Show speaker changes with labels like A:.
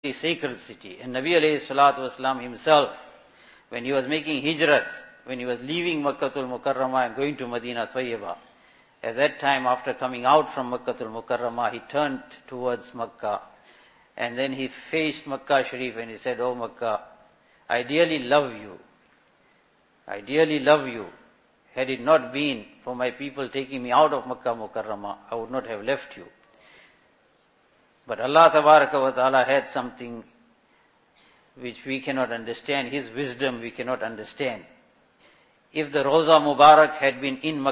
A: a sacred city. And Nabi alayhi salatu wasalam himself, when he was making hijrat, when he was leaving Makkatul Mukarramah and going to Medina Tayyibah, at that time, after coming out from Makkatul Mukarramah, he turned towards Makkah. And then he faced Makkah Sharif and he said, "Oh Makkah, I dearly love you. I dearly love you. Had it not been for my people taking me out of Makkah Mukarramah, I would not have left you. But Allah Tabaraka wa Ta'ala had something which we cannot understand. His wisdom we cannot understand. If the Roza Mubarak had been in Makkah,